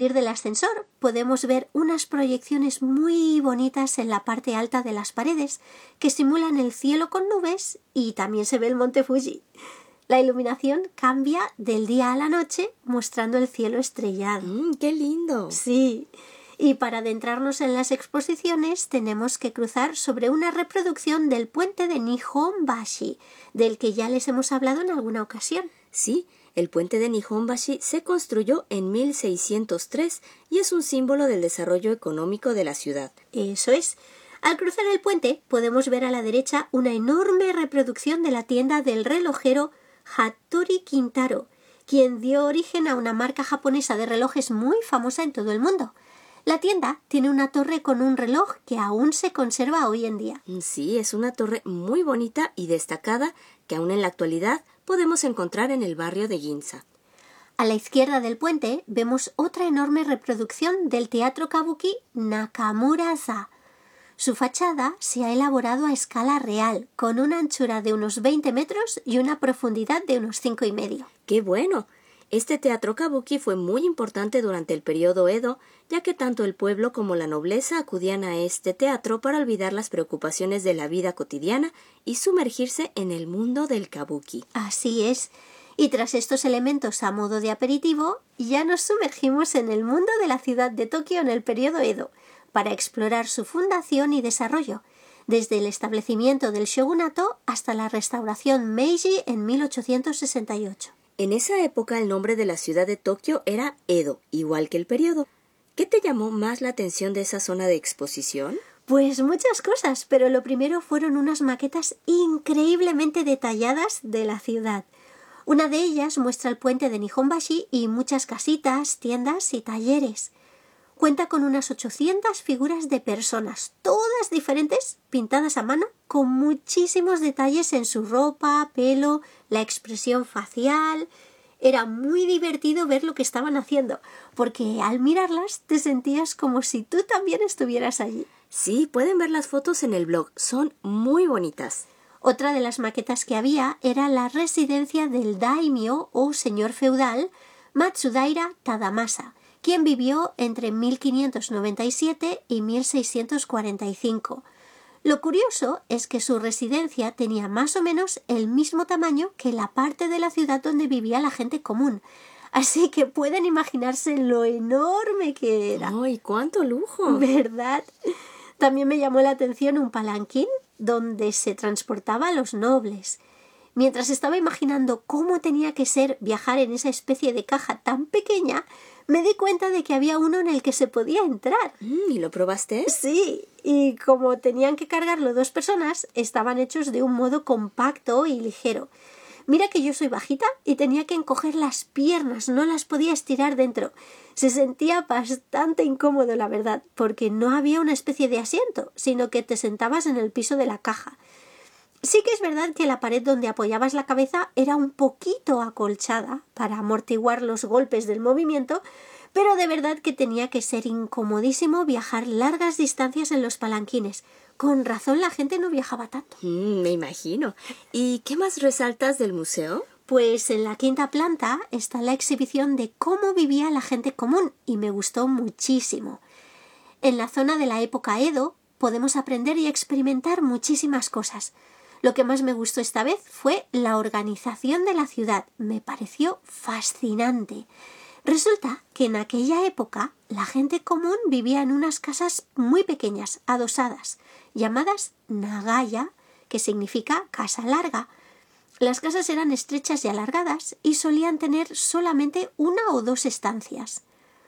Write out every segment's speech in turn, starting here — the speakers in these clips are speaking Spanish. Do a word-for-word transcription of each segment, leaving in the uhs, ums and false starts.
salir del ascensor podemos ver unas proyecciones muy bonitas en la parte alta de las paredes que simulan el cielo con nubes y también se ve el monte Fuji. La iluminación cambia del día a la noche mostrando el cielo estrellado. Mm, ¡Qué lindo! Sí, y para adentrarnos en las exposiciones tenemos que cruzar sobre una reproducción del puente de Nihonbashi, del que ya les hemos hablado en alguna ocasión. Sí, el puente de Nihonbashi se construyó en mil seiscientos tres y es un símbolo del desarrollo económico de la ciudad. Eso es. Al cruzar el puente podemos ver a la derecha una enorme reproducción de la tienda del relojero Hattori Kintaro, quien dio origen a una marca japonesa de relojes muy famosa en todo el mundo. La tienda tiene una torre con un reloj que aún se conserva hoy en día. Sí, es una torre muy bonita y destacada que aún en la actualidad podemos encontrar en el barrio de Ginza. A la izquierda del puente vemos otra enorme reproducción del teatro kabuki Nakamura-za. Su fachada se ha elaborado a escala real, con una anchura de unos veinte metros y una profundidad de unos cinco y medio. ¡Qué bueno! Este teatro kabuki fue muy importante durante el periodo Edo, ya que tanto el pueblo como la nobleza acudían a este teatro para olvidar las preocupaciones de la vida cotidiana y sumergirse en el mundo del kabuki. Así es. Y tras estos elementos a modo de aperitivo, ya nos sumergimos en el mundo de la ciudad de Tokio en el periodo Edo, para explorar su fundación y desarrollo, desde el establecimiento del shogunato hasta la restauración Meiji en mil ochocientos sesenta y ocho. En esa época el nombre de la ciudad de Tokio era Edo, igual que el periodo. ¿Qué te llamó más la atención de esa zona de exposición? Pues muchas cosas, pero lo primero fueron unas maquetas increíblemente detalladas de la ciudad. Una de ellas muestra el puente de Nihonbashi y muchas casitas, tiendas y talleres. Cuenta con unas ochocientas figuras de personas, todas diferentes, pintadas a mano, con muchísimos detalles en su ropa, pelo, la expresión facial. Era muy divertido ver lo que estaban haciendo, porque al mirarlas te sentías como si tú también estuvieras allí. Sí, pueden ver las fotos en el blog, son muy bonitas. Otra de las maquetas que había era la residencia del daimyo o señor feudal Matsudaira Tadamasa, quien vivió entre mil quinientos noventa y siete y mil seiscientos cuarenta y cinco. Lo curioso es que su residencia tenía más o menos el mismo tamaño que la parte de la ciudad donde vivía la gente común, así que pueden imaginarse lo enorme que era. ¡Ay, cuánto lujo! ¿Verdad? También me llamó la atención un palanquín donde se transportaba a los nobles. Mientras estaba imaginando cómo tenía que ser viajar en esa especie de caja tan pequeña, me di cuenta de que había uno en el que se podía entrar. Mm, ¿Y lo probaste? Sí, y como tenían que cargarlo dos personas, estaban hechos de un modo compacto y ligero. Mira que yo soy bajita y tenía que encoger las piernas, no las podía estirar dentro. Se sentía bastante incómodo, la verdad, porque no había una especie de asiento, sino que te sentabas en el piso de la caja. Sí que es verdad que la pared donde apoyabas la cabeza era un poquito acolchada para amortiguar los golpes del movimiento, pero de verdad que tenía que ser incomodísimo viajar largas distancias en los palanquines. Con razón la gente no viajaba tanto. Mm, me imagino. ¿Y qué más resaltas del museo? Pues en la quinta planta está la exhibición de cómo vivía la gente común y me gustó muchísimo. En la zona de la época Edo podemos aprender y experimentar muchísimas cosas. Lo que más me gustó esta vez fue la organización de la ciudad. Me pareció fascinante. Resulta que en aquella época la gente común vivía en unas casas muy pequeñas, adosadas, llamadas nagaya, que significa casa larga. Las casas eran estrechas y alargadas y solían tener solamente una o dos estancias.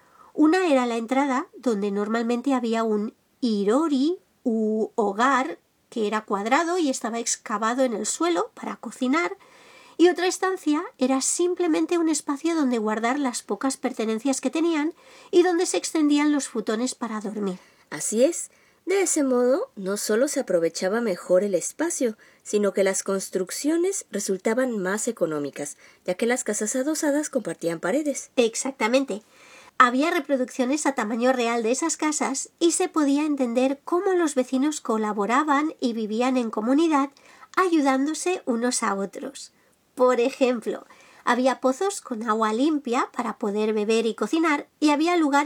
Una era la entrada, donde normalmente había un irori u hogar, que era cuadrado y estaba excavado en el suelo para cocinar, y otra estancia era simplemente un espacio donde guardar las pocas pertenencias que tenían y donde se extendían los futones para dormir. Así es. De ese modo, no solo se aprovechaba mejor el espacio, sino que las construcciones resultaban más económicas, ya que las casas adosadas compartían paredes. Exactamente. Había reproducciones a tamaño real de esas casas y se podía entender cómo los vecinos colaboraban y vivían en comunidad, ayudándose unos a otros. Por ejemplo, había pozos con agua limpia para poder beber y cocinar y había lugares